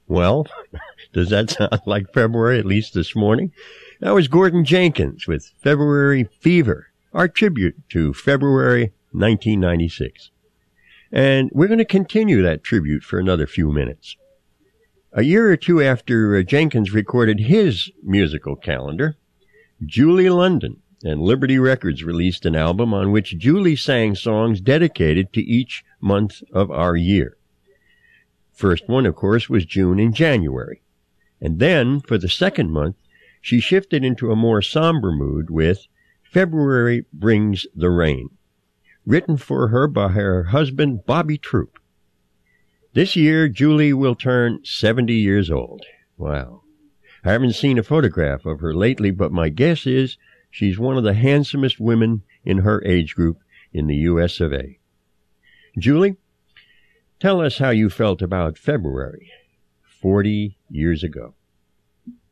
Well, does that sound like February, at least this morning? That was Gordon Jenkins with February Fever, our tribute to February 1996. And we're going to continue that tribute for another few minutes. A year or two after Jenkins recorded his musical calendar, Julie London and Liberty Records released an album on which Julie sang songs dedicated to each month of our year. First one, of course, was June and January. And then, for the second month, she shifted into a more somber mood with February Brings the Rain, written for her by her husband, Bobby Troup. This year, Julie will turn 70 years old. Wow. I haven't seen a photograph of her lately, but my guess is she's one of the handsomest women in her age group in the U.S. of A. Julie, tell us how you felt about February 40 years ago.